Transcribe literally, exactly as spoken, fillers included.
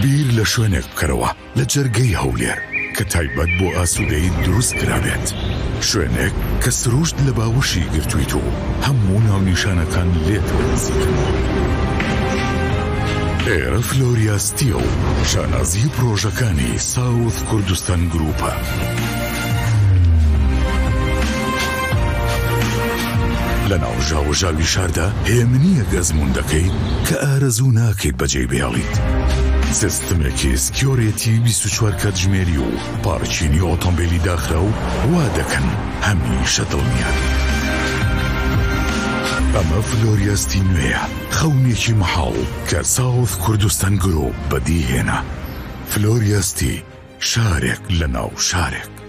بیر لە شوێنێک بکەرەوە لە جەرگەی هەولێر کە تایبەت بۆ ئاسوودەی دروست کرابێت، شوێنێک کە سروشت لە باوشی گرتوویت و هەموو ناونیشانەکان لێت نزیکن. ئێرە فلۆریاستیە و شانازی پرۆژەکانی ساوث کوردستان گروپە. لە ناو ژاوەژاوی شاردا هێمنیە گەزمون دەکەیت کە ئارەزوو ناکەیت بەجێ بێڵیت. سیستمێکی سکیۆرێتی بیست و چوار کاتژمێری و پارچینی ئۆتۆمبیلی داخرا و وا دەکەن هەمیشە دڵنیان. ئەمە فلۆریاستی نوێیە، خەونێکی مەحاڵ کە ساوث کوردستان گرۆپ بەدیهێنا. فلۆریاستی، شارێک لە ناو شارێک.